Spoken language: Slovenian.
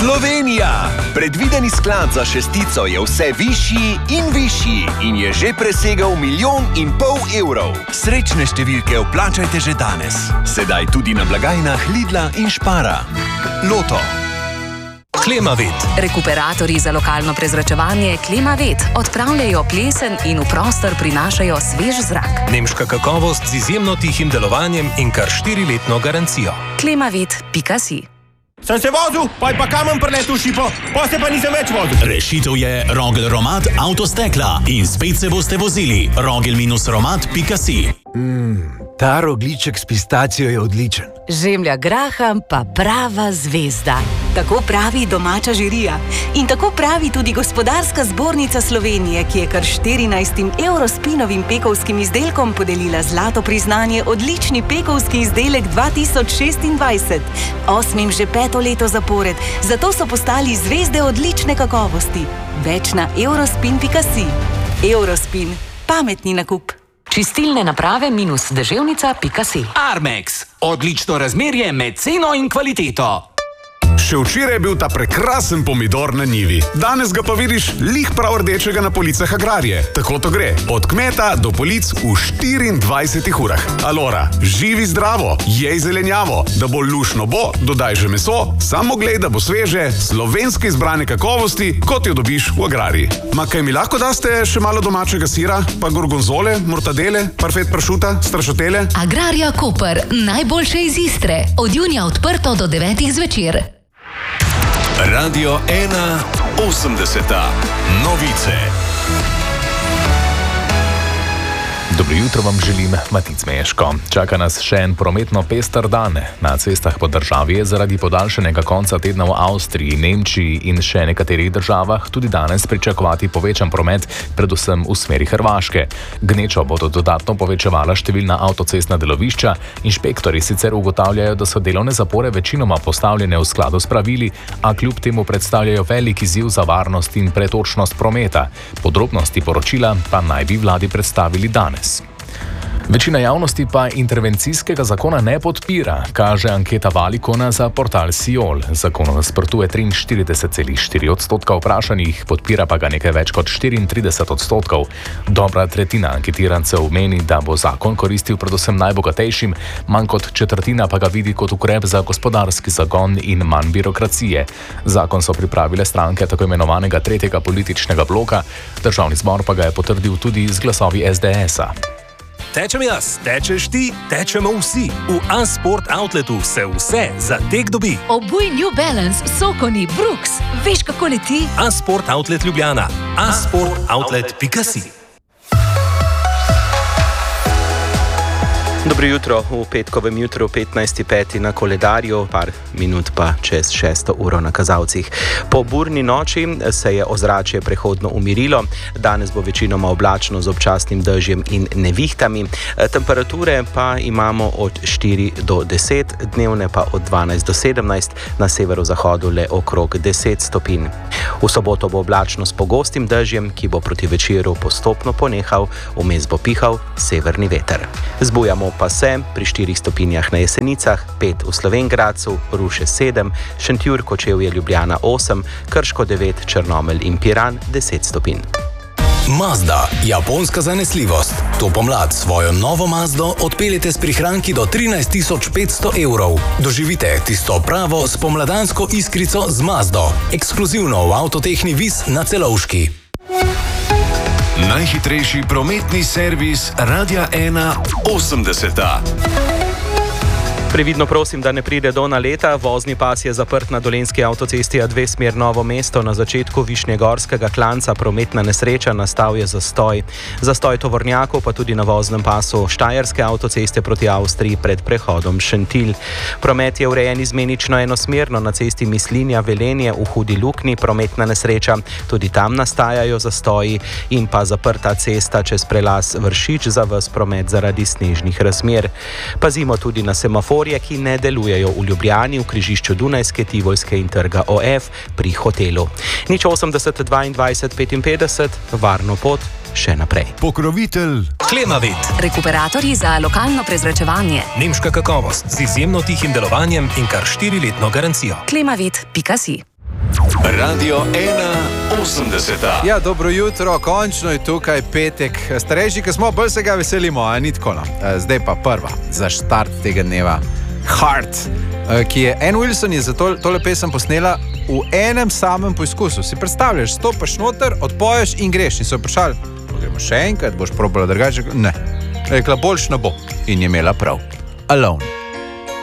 Slovenija! Predvideni sklad za šestico je vse višji in višji in je že presegel 1,5 milijona evrov. Srečne številke vplačajte že danes. Sedaj tudi na blagajnah Lidla in Spara. Loto. Klimavet. Rekuperatorji za lokalno prezračevanje Klimavet odpravljajo plesen in v prostor prinašajo svež zrak. Nemška kakovost z izjemno tihim delovanjem in kar 4-letno garancijo. Klimavet.si. Sem se vozil, pa kamen preletel šipo, pa se pa nisem več vozil. Rešitev je Rogel Romat Avtostekla in spet se boste vozili. Rogel-romat.si. Ta rogljiček s pistacijo je odličen. Žemlja graham pa prava zvezda. Tako pravi domača žirija. In tako pravi tudi Gospodarska zbornica Slovenije, ki je kar 14 Eurospinovim pekovskim izdelkom podelila zlato priznanje odlični pekovski izdelek 2026. 8. že 5. leto zapored, zato so postali zvezde odlične kakovosti. Več na eurospin.si. Eurospin. Pametni nakup. Čistilne naprave -deževnica.si. Armex. Odlično razmerje med ceno in kvaliteto. Še včeraj je bil ta prekrasen pomidor na njivi. Danes ga pa vidiš lih prav rdečega na policah Agrarije. Tako to gre. Od kmeta do polic v 24 urah. Alora, živi zdravo, jej zelenjavo. Da bo lušno bo, dodaj že meso, samo glej, da bo sveže, slovenske izbrane kakovosti, kot jo dobiš v Agrariji. Ma kaj mi lahko daste še malo domačega sira, pa gorgonzole, mortadele, parfet pršuta, strašotele? Agrarija Koper, najboljše iz Istre. Od junija odprto do 9. zvečer. Radio 1 80. Novice. Dobro jutro vam želim, Matic Meško. Čaka nas še en prometno pester dan. Na cestah po državi je zaradi podaljšanega konca tedna v Avstriji, Nemčiji in še nekaterih državah tudi danes pričakovati povečan promet, predvsem v smeri Hrvaške. Gnečo bodo dodatno povečevala številna avtocestna delovišča. Inšpektori sicer ugotavljajo, da so delovne zapore večinoma postavljene v skladu s pravili, a kljub temu predstavljajo velik izziv za varnost in pretočnost prometa. Podrobnosti poročila pa naj bi vladi predstavili danes. Večina javnosti pa intervencijskega zakona ne podpira, kaže anketa Valikona za portal Siol. Zakon nasprotuje 43,4% vprašanih, podpira pa ga nekaj več kot 34%. Dobra tretjina anketirancev meni, da bo zakon koristil predvsem najbogatejšim, manj kot četrtina pa ga vidi kot ukrep za gospodarski zagon in manj birokracije. Zakon so pripravile stranke tako imenovanega tretjega političnega bloka, Državni zbor pa ga je potrdil tudi z glasovi SDS-a. Tečem jaz, tečeš ti, tečemo vsi. V A-Sport Outletu se vse za tek dobi. Obuj New Balance, Sokoni, Brooks. Veš, kako leti? A-Sport Outlet Ljubljana. A-Sportoutlet.si. Dobro jutro v petkovem jutru, 15.5. na koledarju, par minut pa čez 6. uro na kazalcih. Po burni noči se je ozračje prehodno umirilo, danes bo večinoma oblačno z občasnim dežjem in nevihtami, temperature pa imamo od 4 do 10, dnevne pa od 12 do 17, na severozahodu le okrog 10 stopinj. V soboto bo oblačno s pogostim dežjem, ki bo proti večeru postopno ponehal, vmes bo pihal severni veter. Zbujamo pa se pri 4 stopinjah na Jesenicah, 5 v Slovenj Gradcu, Ruše 7, Šentjur, Kočevje, Ljubljana 8, Krško 9, Črnomelj in Piran 10 stopinj. Mazda, japonska zanesljivost. To pomlad svojo novo Mazdo odpeljete s prihranki do 13.500 evrov. Doživite tisto pravo spomladansko iskrico z Mazdo. Ekskluzivno v Avtotehni Vis na Celovški. Najhitrejši prometni servis Radia 1 80. Previdno prosim, da ne pride do naleta. Vozni pas je zaprt na Dolenjski avtocesti A2 smer Novo mesto. Na začetku Višnjegorskega klanca prometna nesreča, nastal je zastoj. Zastoj tovornjakov pa tudi na voznem pasu Štajerske avtoceste proti Avstriji pred prehodom Šentilj. Promet je urejen izmenično enosmerno na cesti Mislinja-Velenje v Hudi Luknji, prometna nesreča. Tudi tam nastajajo zastoji in pa zaprta cesta čez prelaz Vršič za ves promet zaradi snežnih razmer. Pazimo tudi na semafor, ki ne delujejo v Ljubljani, v križišču Dunajske, Tivolske in trga OF pri hotelu. 080 22 55, varno pot še naprej. Pokrovitelj Klimavet. Rekuperatorji za lokalno prezračevanje. Nemška kakovost z izjemno tihim delovanjem in kar 4-letno garancijo. Klimavet.si. Radio 180. Ja, dobro jutro, končno je tukaj petek. Starejši, ki smo, bolj se ga veselimo, a ni tako. Zdaj pa prva, za štart tega dneva. Heart, ki je Ann Wilson je za tole pesem posnela v enem samem poizkusu. Si predstavljaš, stopaš noter, odpoješ in greš. In so vprašali, gremo še enkrat, boš probala drugače? Ne. Rekla, boljš ne bo. In je imela prav. Alone.